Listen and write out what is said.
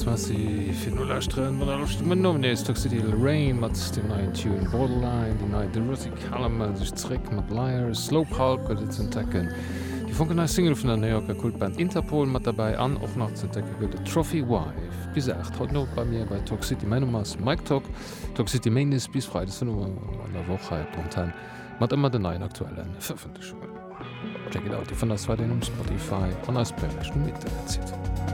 Massi fir no lausren, wann man nomnees Toxicity Lorraine mat dem neuen Tune Borderline, die neue Dorothy Callum sich zréck mat Liars, Slopehulk gët ze entdecken. Die funken neue Single vun der New Yorker Kultband Interpol mat dabei an och noch ze entdecken gët Trophy Wife. Bis 8 haut not bei mir bei Toxicity Menomas Mike Talk, Toxicity Mainis bis Freitags an der Woche .10 mat immer den neuen aktuellen Veröffentlichungen. Check it out, die von der 2. Spotify an als Playlist mit erzählt.